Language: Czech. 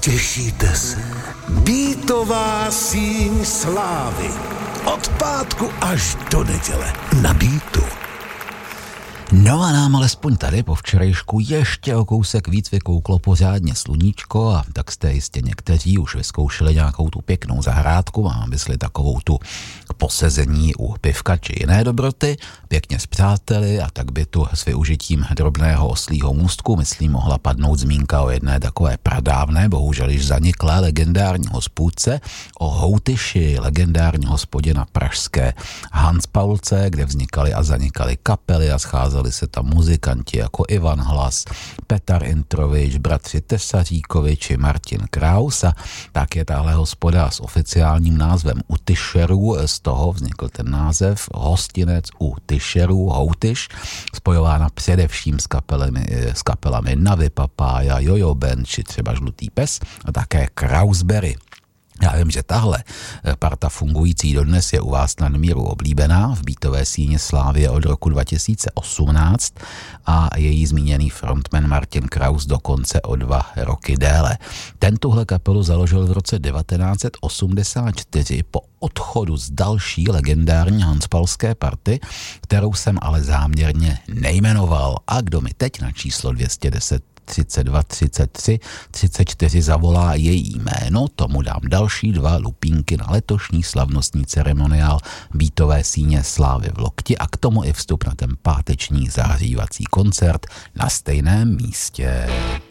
Těšíte se? Beatová síň slávy. Od pátku až do neděle na Beatu. No a nám alespoň tady po včerejšku ještě o kousek víc vykouklo pořádně sluníčko a tak jste jistě někteří už vyzkoušeli nějakou tu pěknou zahrádku, mám mysli takovou tu k posezení u pivka či jiné dobroty, pěkně s přáteli a tak by tu s využitím drobného oslího můstku, myslím, mohla padnout zmínka o jedné takové pradávné, bohužel již zaniklé legendární hospůdce, o Houtyši, legendární hospodě na pražské Hanspalce, kde vznikaly a zanikaly kapely a scházely se tam muzikanti jako Ivan Hlas, Petar Introvič, bratři Tesaříkovi či Martin Kraus a tak je tahle hospoda s oficiálním názvem U Tyšerů, z toho vznikl ten název hostinec U Tyšerů, Houtyš, spojována především s kapelami Navy Papája, Jojo Band či třeba Žlutý pes a také Krausberry. Já vím, že tahle parta fungující dodnes je u vás nadmíru oblíbená v beatové síni slávy od roku 2018 a její zmíněný frontman Martin Kraus dokonce o 2 roky déle. Ten tuhle kapelu založil v roce 1984 po odchodu z další legendární hanspalské party, kterou jsem ale záměrně nejmenoval a kdo mi teď na číslo 210 32, 33, 34 zavolá její jméno, tomu dám další 2 lupínky na letošní slavnostní ceremoniál beatové síně slávy v Lokti a k tomu i vstup na ten páteční zahřívací koncert na stejném místě.